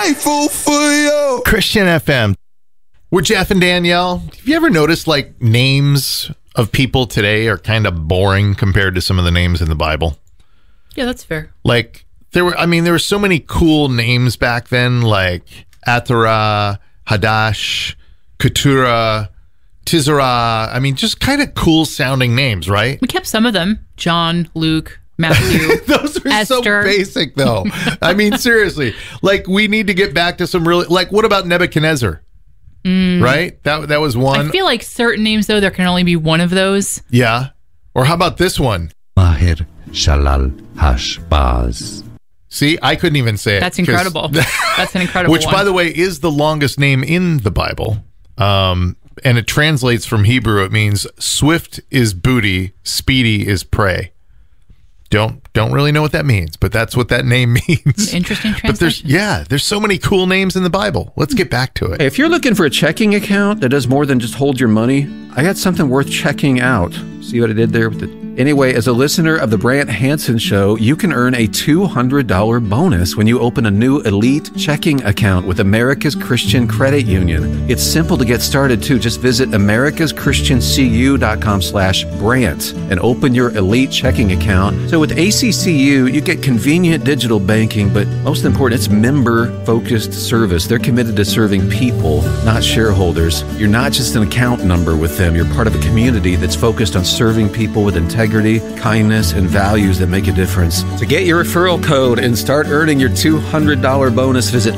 rifle for you. Christian FM. We're Jeff and Danielle. Have you ever noticed like names of people today are kind of boring compared to some of the names in the Bible? Yeah, that's fair. Like there were so many cool names back then, like Atara, Hadash, Keturah, Tizarah. I mean, just kind of cool sounding names, right? We kept some of them. John, Luke, Matthew, Those are Esther. so basic, though. I mean, seriously. Like, we need to get back to some really... Like, what about Nebuchadnezzar? Right? That was one. I feel like certain names, though, there can only be one of those. Yeah. Or how about this one? Maher Shalal Hashbaz. See, I couldn't even say it. That's incredible. That's an incredible Which, one. by the way, is the longest name in the Bible. And it translates from Hebrew. It means swift is booty, speedy is prey. Don't really know what that means, but that's what that name means. Interesting But there's so many cool names in the Bible. Let's get back to it. Hey, if you're looking for a checking account that does more than just hold your money, I got something worth checking out. See what I did there with it? Anyway, as a listener of the Brant Hansen Show, you can earn a $200 bonus when you open a new elite checking account with America's Christian Credit Union. It's simple to get started, too. Just visit americaschristiancu.com/Brant and open your elite checking account. So with ACCU, you get convenient digital banking, but most important, it's member-focused service. They're committed to serving people, not shareholders. You're not just an account number with them. You're part of a community that's focused on serving people with integrity, kindness, and values that make a difference. To get your referral code and start earning your $200 bonus, visit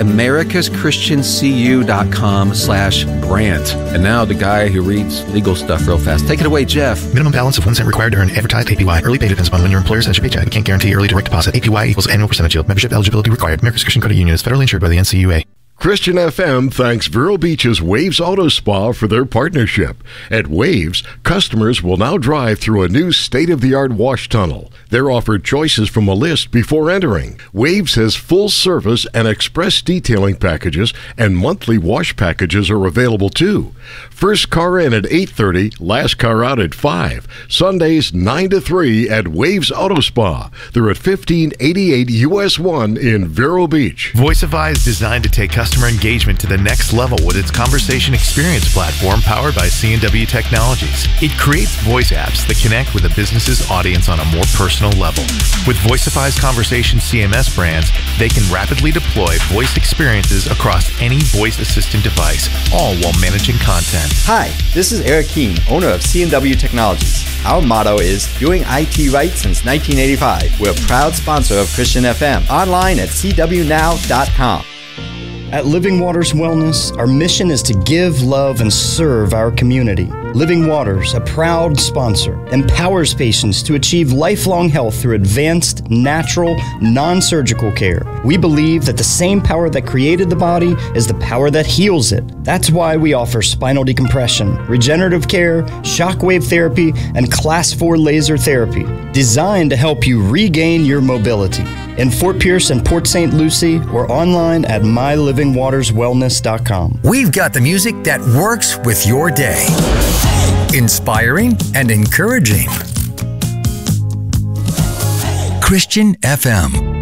americaschristiancu.com/Brant. And now the guy who reads legal stuff real fast. Take it away, Jeff. Minimum balance of 1 cent required to earn advertised APY. Early pay depends upon when your employer sends your paycheck. We can't guarantee early direct deposit. APY equals annual percentage yield. Membership eligibility required. America's Christian Credit Union is federally insured by the NCUA. Christian FM thanks Vero Beach's Waves Auto Spa for their partnership. At Waves, customers will now drive through a new state-of-the-art wash tunnel. They're offered choices from a list before entering. Waves has full service and express detailing packages, and monthly wash packages are available too. First car in at 8:30, last car out at 5. Sundays 9 to 3 at Waves Auto Spa. They're at 1588 US 1 in Vero Beach. Voicify is designed to take customer engagement to the next level with its conversation experience platform powered by C&W Technologies. It creates voice apps that connect with a business's audience on a more personal level. With Voicify's conversation CMS brands, they can rapidly deploy voice experiences across any voice assistant device, all while managing content. Hi, this is Eric Keene, owner of C&W Technologies. Our motto is doing IT right since 1985. We're a proud sponsor of Christian FM. Online at cwnow.com. At Living Waters Wellness, our mission is to give, love, and serve our community. Living Waters, a proud sponsor, empowers patients to achieve lifelong health through advanced, natural, non-surgical care. We believe that the same power that created the body is the power that heals it. That's why we offer spinal decompression, regenerative care, shockwave therapy, and Class 4 laser therapy, designed to help you regain your mobility. In Fort Pierce and Port St. Lucie, or online at mylivingwaterswellness.com. We've got the music that works with your day. Inspiring and encouraging. Christian FM.